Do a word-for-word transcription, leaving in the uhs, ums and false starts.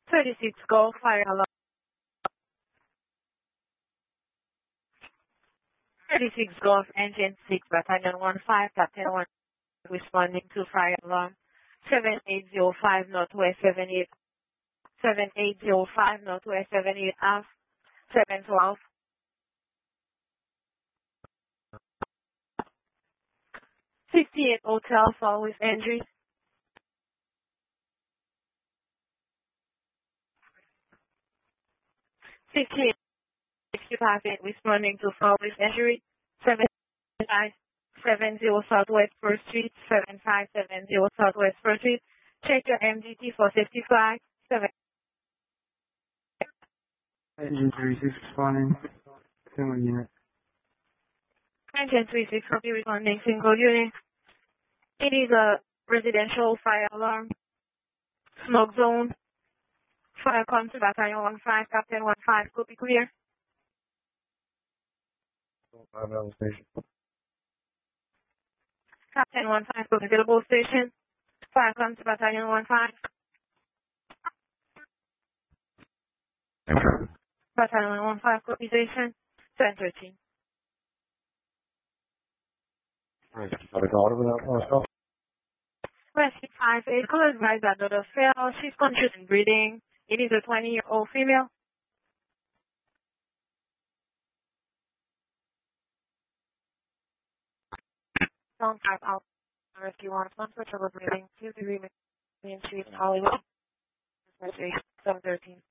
thirty-six Golf, fire alarm. thirty-six Golf, engine six, battalion one five, captain one, responding to fire alarm. seven eight zero five Northwest seven eight, seven eight zero five Northwest seven eight Ave, seven twelve. sixty-eight Hotel, fall with injuries. sixty-eight sixty-five eight, responding to fall with injury. seven five seven zero Southwest First Street, seven five seven zero Southwest First Street. Check your M D T for safety flag. seven. Engine three six responding. Single unit. Engine three six will be responding single unit. It is a residential fire alarm. Smoke zone. Fire comes to battalion one five, captain one five, copy clear. Five level station. Captain one five, copy available station. Fire comes to battalion one five. Battalion one five, copy station. ten thirteen. Right. Got a daughter without myself. Rescue five eight, call advised that daughter fell. She's conscious and breathing. It is a twenty-year-old female. Don't type out. Rescue one, one for trouble breathing. Two degree main street in Hollywood. seven thirteen.